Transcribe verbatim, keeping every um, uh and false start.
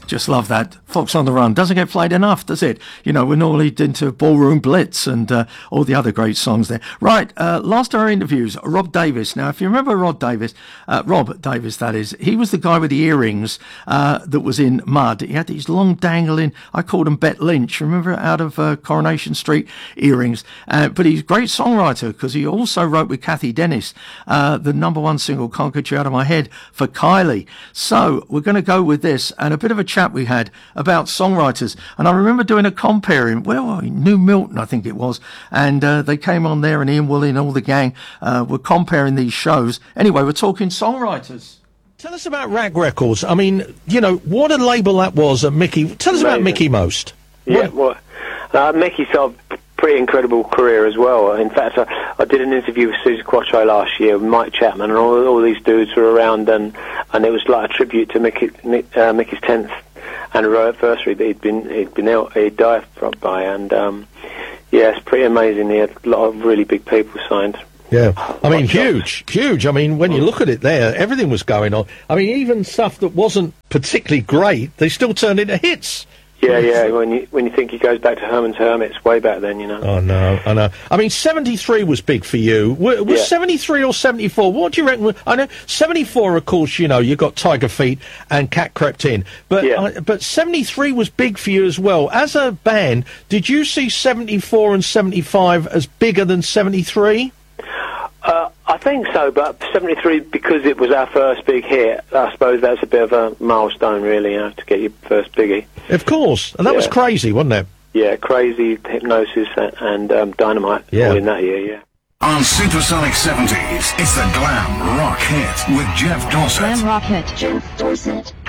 just love that. Fox on the Run doesn't get played enough, does it? You know, we're normally into Ballroom Blitz and uh, all the other great songs there. Right, uh, last of our interviews, Rob Davis. Now, if you remember Rob Davis, uh, Rob Davis, that is, he was the guy with the earrings uh, that was in Mud. He had these long dangling, I called them Bet Lynch, remember, out of uh, Coronation Street earrings. Uh, but he's a great songwriter because he also wrote with Kathy Dennis uh, the number one single, Can't Get You Out of My Head, for Kylie. So we're going to go with this and a bit of a chat we had about songwriters. And I remember doing a comparing, where were we? New Milton, I think it was. And uh, they came on there and Ian Woolley and all the gang uh, were comparing these shows. Anyway, we're talking songwriters. Tell us about Rag Records. I mean, you know, what a label that was at Mickey. Tell us Amazing. about Mickey Most. Yeah, well, uh, Mickey's got a pretty incredible career as well. In fact, I, I did an interview with Suzi Quatro last year with Mike Chapman, and all, all these dudes were around, and, and it was like a tribute to Mickey, uh, Mickey's tenth anniversary that he'd been he'd been ill, he'd died by, and um, yeah, it's pretty amazing. He had a lot of really big people signed. Yeah, I mean, huge, huge. I mean, when you look at it there, everything was going on. I mean, even stuff that wasn't particularly great, they still turned into hits. Yeah, yeah. When you when you think he goes back to Herman's Hermits, way back then, you know. Oh no, I know. I mean, seventy-three was big for you. Was yeah. seventy-three or seventy-four? What do you reckon? I know seventy-four, of course. You know, you got Tiger Feet and Cat Crept In, but yeah. uh, but seventy-three was big for you as well. As a band, did you see seventy-four and seventy-five as bigger than seventy-three? Uh, I think so, but seventy-three, because it was our first big hit, I suppose that's a bit of a milestone, really, you know, to get your first biggie. Of course, and that yeah. was crazy, wasn't it? Yeah, Crazy, Hypnosis, and um, Dynamite, yeah. all in that year, yeah. On Supersonic seventies, it's the Glam Rock Hit with Jeff Dorset. Glam Rock Hit, Jeff Dorset.